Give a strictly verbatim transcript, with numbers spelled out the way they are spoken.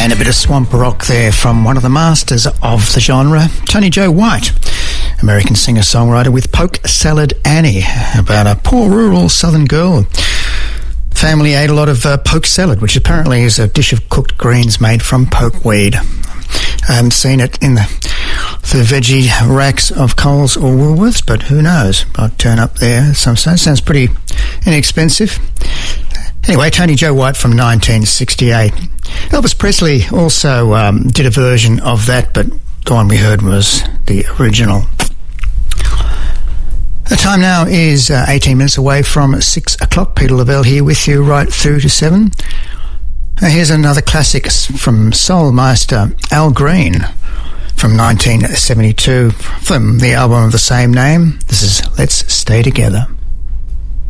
And a bit of swamp rock there from one of the masters of the genre, Tony Joe White, American singer-songwriter, with Poke Salad Annie, about a poor rural southern girl. Family ate a lot of uh, poke salad, which apparently is a dish of cooked greens made from pokeweed. I haven't seen it in the, the veggie racks of Coles or Woolworths, but who knows? I'll turn up there some stage. Sounds pretty inexpensive. Anyway, Tony Joe White from nineteen sixty-eight. Elvis Presley also um, did a version of that, but the one we heard was the original. The time now is uh, eighteen minutes away from six o'clock. Peter Lavelle here with you right through to seven. Uh, here's another classic from soul master Al Green from nineteen seventy-two from the album of the same name. This is Let's Stay Together.